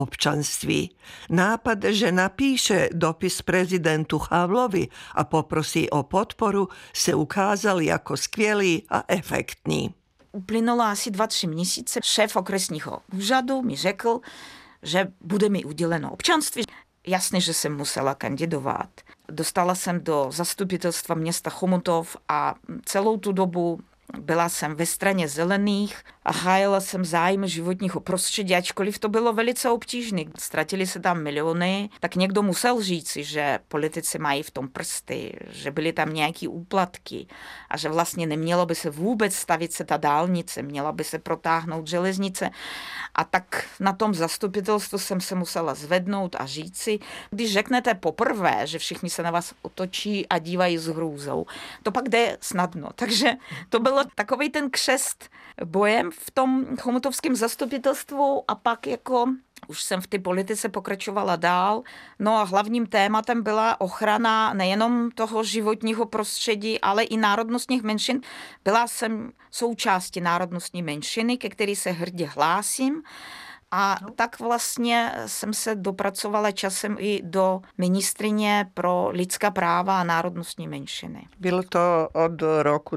občanství. Nápad, že napíše dopis prezidentu Havlovi a poprosí o podporu, se ukázal jako skvělý a efektní. Uplynulo asi 2-3 měsíce. Šéf okresního úřadu mi řekl, že bude mi uděleno občanství. Jasně, že jsem musela kandidovat. Dostala jsem do zastupitelstva města Chomutov a celou tu dobu byla jsem ve straně zelených a hájila jsem zájmy životního prostředí, ačkoliv to bylo velice obtížné. Ztratili se tam miliony, tak někdo musel říci, že politici mají v tom prsty, že byly tam nějaké úplatky a že vlastně nemělo by se vůbec stavit se ta dálnice, měla by se protáhnout železnice. A tak na tom zastupitelstvu jsem se musela zvednout a říci, když řeknete poprvé, že všichni se na vás otočí a dívají s hrůzou, to pak jde snadno. Takže to bylo takový ten křest bojem v tom chomutovském zastupitelstvu a pak jako už jsem v té politice pokračovala dál. No a hlavním tématem byla ochrana nejenom toho životního prostředí, ale i národnostních menšin. Byla jsem součástí národnostní menšiny, ke které se hrdě hlásím. A tak vlastně jsem se dopracovala časem i do ministryně pro lidská práva a národnostní menšiny. Bylo to od roku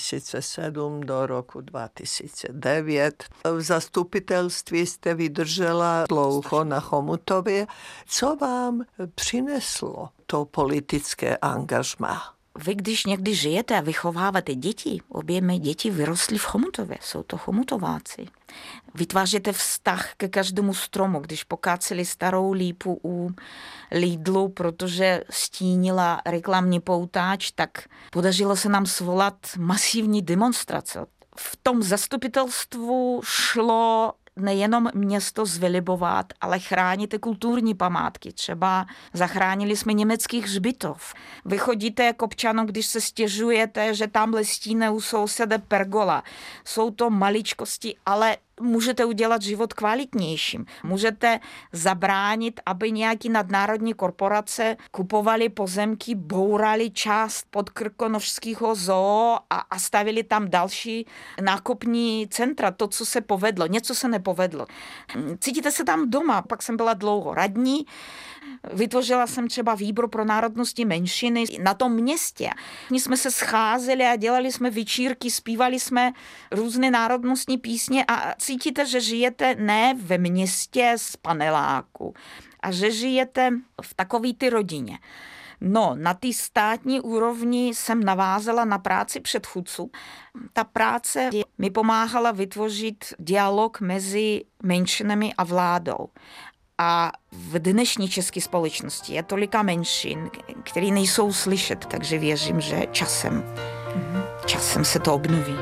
2007 do roku 2009. V zastupitelství jste vydržela dlouho na Chomutově. Co vám přineslo to politické angažmá? Vy, když někdy žijete a vychováváte děti, obě mé děti vyrostly v Chomutově, jsou to chomutováci. Vytváříte vztah ke každému stromu, když pokáceli starou lípu u Lidlu, protože stínila reklamní poutáč, tak podařilo se nám svolat masivní demonstrace. V tom zastupitelstvu šlo nejenom město zvelibovat, ale chránit kulturní památky. Třeba zachránili jsme německých hřbitov. Vy chodíte jako občanom, když se stěžujete, že tamhle stíne u souseda pergola. Jsou to maličkosti, ale můžete udělat život kvalitnějším. Můžete zabránit, aby nějaký nadnárodní korporace kupovali pozemky, bourali část podkrkonošského zoo a stavili tam další nákupní centra. To, co se povedlo, něco se nepovedlo. Cítíte se tam doma, pak jsem byla dlouho radní, vytvořila jsem třeba výbor pro národnostní menšiny na tom městě. My jsme se scházeli a dělali jsme večírky, zpívali jsme různé národnostní písně a cítíte, že žijete ne ve městě z paneláku a že žijete v takové ty rodině. No, na té státní úrovni jsem navázala na práci předchůdců. Ta práce mi pomáhala vytvořit dialog mezi menšinami a vládou. A v dnešní české společnosti je tolika menšin, které nejsou slyšet, takže věřím, že časem se to obnoví.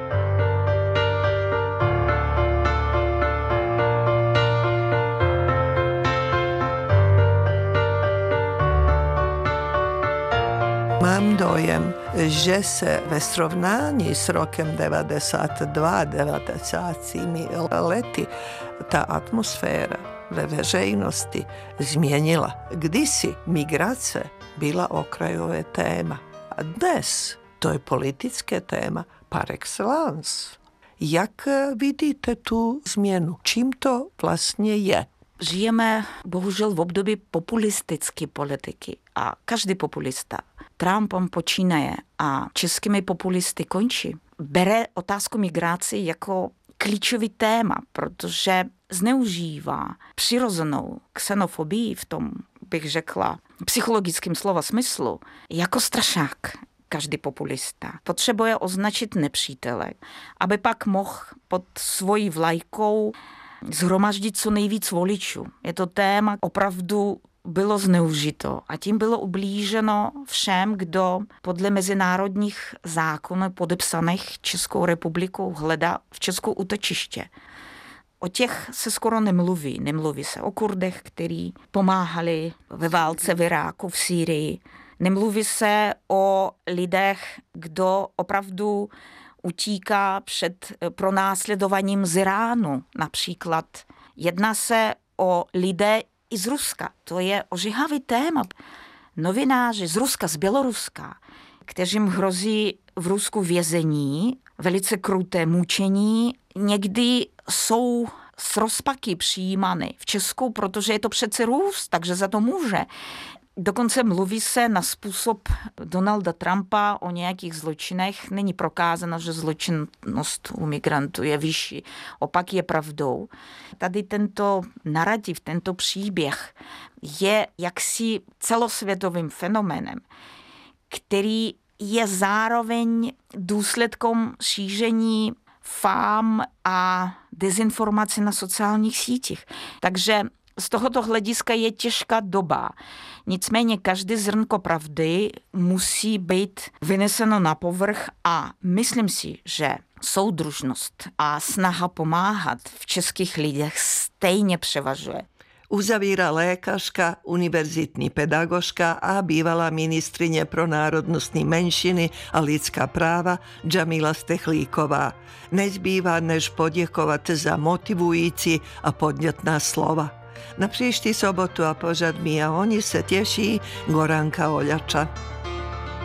Mám dojem, že se ve srovnání s rokem 92, 90. lety ta atmosféra ve veřejnosti změnila. Kdysi migrace byla okrajové téma a dnes to je politické téma par excellence. Jak vidíte tu změnu? Čím to vlastně je? Žijeme bohužel v období populistické politiky a každý populista, Trumpem počínaje a českými populisty končí, bere otázku migrace jako klíčový téma, protože zneužívá přirozenou xenofobii v tom, bych řekla, psychologickém slova smyslu, jako strašák. Každý populista potřebuje označit nepřítele, aby pak mohl pod svojí vlajkou zhromaždit co nejvíc voličů. Je to téma, opravdu bylo zneužito a tím bylo ublíženo všem, kdo podle mezinárodních zákonů podepsaných Českou republikou hledá v Česku útočiště. O těch se skoro nemluví. Nemluví se o Kurdech, kteří pomáhali ve válce v Iráku, v Sýrii. Nemluví se o lidech, kdo opravdu utíká před pronásledováním z Iránu. Například jedná se o lidé i z Ruska. To je ožehavý téma. Novináři z Ruska, z Běloruska, kteřím hrozí v Rusku vězení, velice kruté mučení, někdy jsou s rozpaky přijímány v Česku, protože je to přece Rus, takže za to může. Dokonce mluví se na způsob Donalda Trumpa o nějakých zločinech. Není prokázáno, že zločinnost u migrantů je vyšší. Opak je pravdou. Tady tento narrativ, tento příběh je jaksi celosvětovým fenoménem, který je zároveň důsledkem šíření fám a dezinformací na sociálních sítích. Takže z tohoto hlediska je těžká doba. Nicméně každé zrnko pravdy musí být vyneseno na povrch a myslím si, že soudružnost a snaha pomáhat v českých lidech stejně převažuje. Uzavíra lékařka, univerzitní pedagožka a bývalá ministrině pro národnostní menšiny a lidská práva Džamila Stechlíková. Nezbývá než poděkovat za motivující a podnětná slova. Na příští sobotu a pořad My a oni se těší Goranka Oljača.